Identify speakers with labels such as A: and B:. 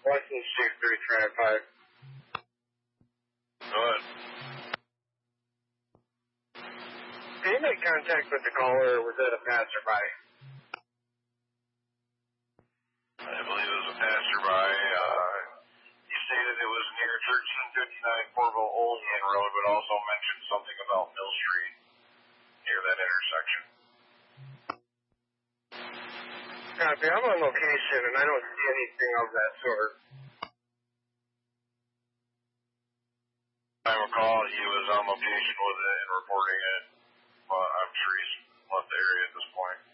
A: License 2335.
B: Go ahead.
A: Did you make contact with the caller, or was that a passerby?
B: I believe it was a passerby. You stated it was near 1359 Corville Olean Road, but also mentioned something about Mill Street near that intersection.
A: Copy. I'm on location, and I don't see anything of that sort.
B: I recall he was on location with it and reporting it, but I'm sure he's left the area at this point.